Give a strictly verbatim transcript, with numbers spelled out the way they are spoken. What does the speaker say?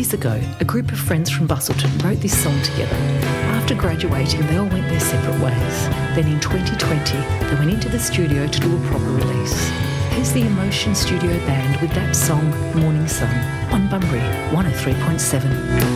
years ago, a group of friends from Busselton wrote this song together. After graduating, they all went their separate ways. Then in twenty twenty, they went into the studio to do a proper release. Here's the Emotion Studio Band with that song, Morning Sun, on Bunbury one oh three point seven.